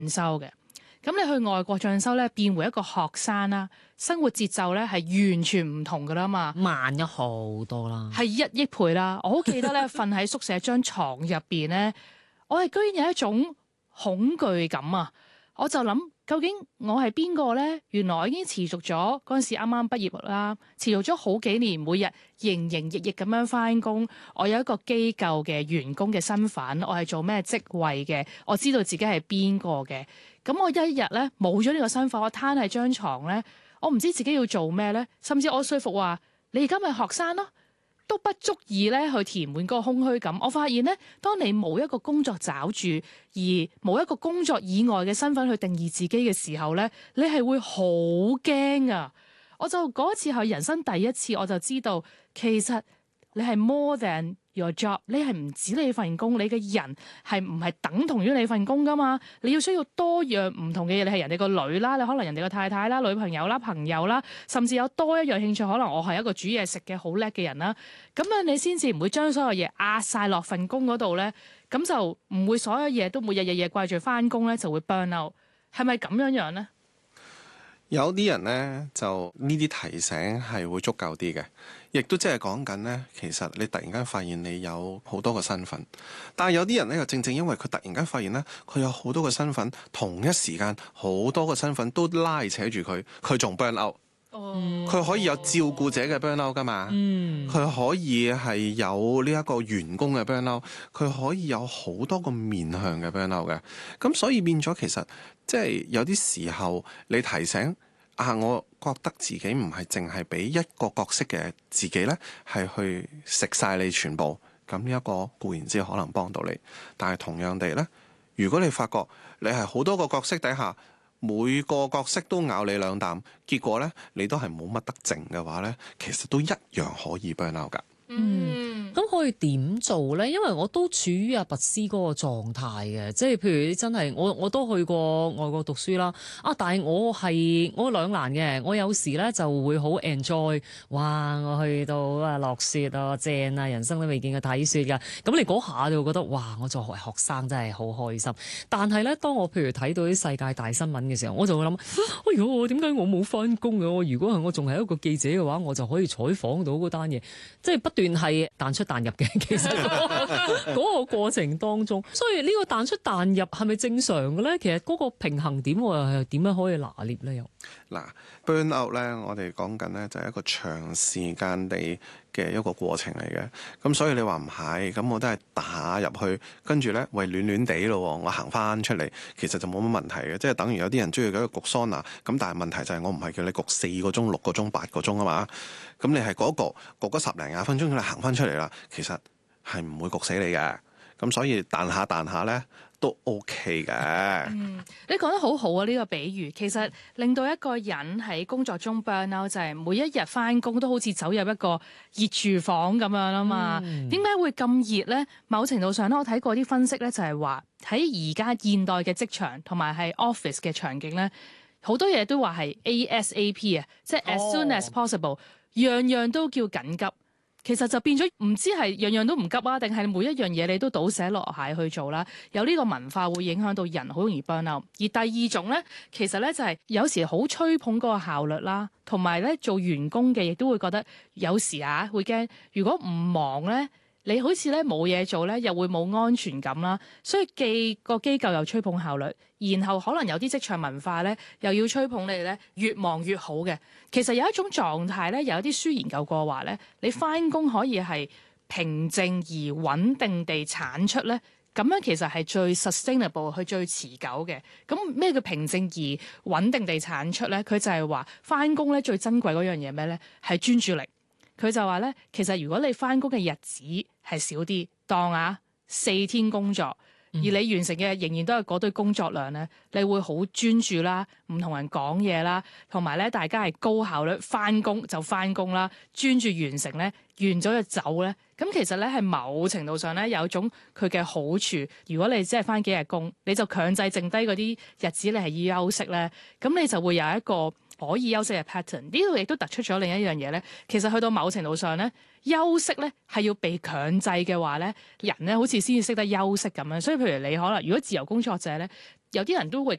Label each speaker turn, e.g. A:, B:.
A: 修嘅。咁你去外國進修咧，變回一個學生啦，生活節奏咧係完全唔同噶啦嘛，
B: 慢咗好多啦，
A: 係1億倍啦。我好記得咧，瞓喺宿舍張床入邊咧，我係居然有一種恐懼感啊！我就諗，究竟我係邊個呢？原來我已經持續咗嗰陣時啱啱畢業啦，持續咗好幾年，每日營營役役咁樣返工。我有一個機構嘅員工嘅身份，我係做咩職位嘅？我知道自己係邊個嘅。咁我一日咧冇咗呢個身份，我攤喺張床咧，我唔知自己要做咩咧，甚至我說服話你而家咪學生咯，都不足以咧去填滿嗰個空虛感。我發現咧，當你冇一個工作找住，而冇一個工作以外嘅身份去定義自己嘅時候咧，你係會好驚啊！我就嗰次係人生第一次，我就知道其實你係 more than your job， 你係唔止你份工，你嘅人係唔係等同於你份工噶嘛？你要需要多樣唔同嘅嘢，你係人哋個女啦，你可能人哋個太太啦、女朋友啦、朋友啦，甚至有多一樣興趣，可能我係一個煮嘢食嘅好叻嘅人啦。咁樣你先至唔會將所有嘢壓晒落份工嗰度咧，咁就唔會所有嘢都每日日夜掛住翻工咧，就會 burn out。係咪咁樣樣咧？
C: 有啲人呢，就呢啲提醒係會足夠啲嘅，亦都即係講緊呢，其實你突然間發現你有好多個身份，但係有啲人呢，又正正因為佢突然間發現呢，佢有好多個身份，同一時間好多個身份都拉扯住佢，佢仲 burn out。佢可以有照顧者嘅 burn out 噶嘛？佢可以係有呢一個員工嘅 burn out，佢可以有好多個面向嘅 burn out 嘅。咁所以變咗其實即係有啲時候你提醒啊，我覺得自己唔係淨係俾一個角色嘅自己呢，係去食晒你全部。咁呢一個固然之可能幫到你，但係同樣地呢，如果你發覺你係好多個角色底下，每個角色都咬你兩啖，結果呢，你都係冇乜得剩嘅話呢，其實都一樣可以 burn out 㗎。
B: 咁可以點做咧？因為我都處於阿拔斯嗰個狀態嘅，即係譬如真係我都去過外國讀書啦。但係我兩難嘅，我有時咧就會好 enjoy， 哇！我去到落雪啊，正啊，人生都未見過睇雪㗎。咁你嗰下就會覺得哇！我作為學生真係好開心。但係咧，當我譬如睇到啲世界大新聞嘅時候，我就會諗：哎唷，點解我冇翻工嘅？如果係我仲係一個記者嘅話，我就可以採訪到嗰單嘢，即係不斷係彈出彈入嘅。其實嗰個過程當中，所以呢個彈出彈入係咪正常嘅咧？其實嗰個平衡點我又係點樣可以拿捏咧？又
C: 嗱，burn out 咧，我哋講緊咧就係一個長時間地嘅一個過程嚟嘅。咁所以你話唔係，咁我都係打入去，跟住咧喂暖暖地咯，我行翻出嚟，其實就冇乜問題嘅。即係等於有啲人中意嗰個焗桑拿，咁但係問題就係我唔係叫你焗4個鐘、6個鐘、8個鐘啊嘛。咁你係嗰個焗咗10零20分鐘，你行翻出嚟啦，其實係唔會焗死你嘅。咁所以彈下咧都 OK 嘅。
A: 你講得好好啊！呢個比喻其實令到一個人喺工作中 burn out，就係每一日翻工都好似走入一個熱廚房咁樣啊嘛。點解會咁熱咧？某程度上咧，我睇過啲分析咧，就係話喺而家現代嘅職場同埋係 office 嘅場景咧，好多嘢都話係 ASAP 啊，即係 as soon as possible，樣樣都叫緊急。其實就變咗唔知係樣樣都唔急啊，定係每一樣嘢你都倒瀉落蟹去做啦。有呢個文化會影響到人好容易 burn out。而第二種咧，其實咧就係有時好吹捧嗰個效率啦，同埋咧做員工嘅亦都會覺得有時會驚，如果唔忙咧，你好似咧冇嘢做咧，又會冇安全感啦。所以個機構又吹捧效率，然後可能有啲職場文化咧又要吹捧你咧越忙越好嘅。其實有一種狀態咧，有一啲書研究過話咧，你返工可以係平靜而穩定地產出咧，咁樣其實係最 sustainable 去最持久嘅。咁咩叫平靜而穩定地產出咧？佢就係話返工咧最珍貴嗰樣嘢咩咧？係專注力。佢就話咧，其實如果你返工嘅日子係少啲，當4天工作，而你完成嘅仍然都係嗰堆工作量咧，你會好專注啦，唔同人講嘢啦，同埋咧大家係高效率，返工就返工啦，專注完成咧，完咗就走咧。咁其實咧係某程度上咧有一種佢嘅好處。如果你只係返幾日工，你就強制剩低嗰啲日子你係要休息咧，咁你就會有一個可以休息嘅 pattern。呢度亦都突出咗另一樣嘢咧，其實去到某程度上咧，休息咧係要被強制嘅話咧，人咧好似先至識得休息咁樣。所以譬如你可能如果自由工作者咧，有啲人都會